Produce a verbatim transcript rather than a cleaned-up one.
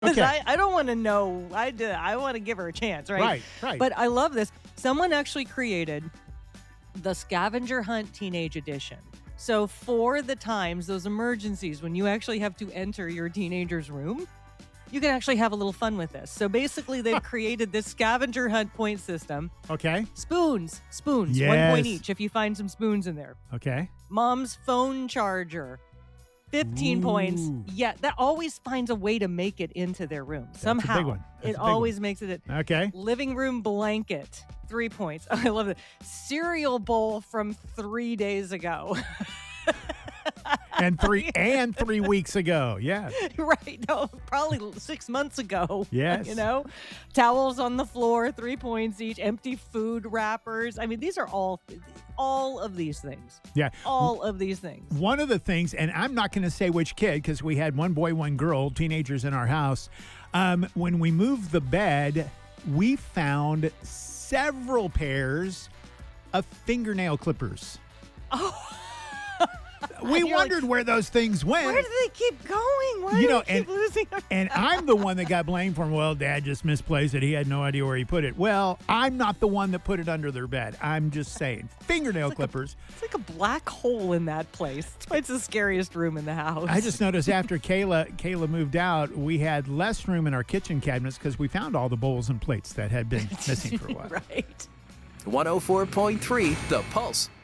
Okay. I, I don't want to know. I, d- I want to give her a chance, right? Right, right. But I love this. Someone actually created the Scavenger Hunt Teenage Edition. So for the times, those emergencies, when you actually have to enter your teenager's room, you can actually have a little fun with this. So basically, they've created this scavenger hunt point system. Okay. Spoons, spoons, Yes. one point each if you find some spoons in there. Okay. Mom's phone charger, fifteen points. Ooh. Yeah, that always finds a way to make it into their room. a Somehow, big one. That's it a big always one. makes it. Okay. Living room blanket, three points. I love it. Cereal bowl from three days ago. And three and three weeks ago. Yeah. Right. No, probably six months ago. Yes. You know, towels on the floor, three points each, empty food wrappers. I mean, these are all, all of these things. Yeah. All of these things. One of the things, and I'm not going to say which kid because we had one boy, one girl, teenagers in our house. Um, when we moved the bed, we found several pairs of fingernail clippers. Oh. We You're wondered like, where those things went. where do they keep going? Why You do know, they keep and- losing them? And I'm the one that got blamed for, well, Dad just misplaced it. He had no idea where he put it. Well, I'm not the one that put it under their bed. I'm just saying. Fingernail It's like a- clippers. It's like a black hole in that place. That's why it's the scariest room in the house. I just noticed after Kayla Kayla moved out, we had less room in our kitchen cabinets because we found all the bowls and plates that had been missing for a while. Right. one oh four point three The Pulse.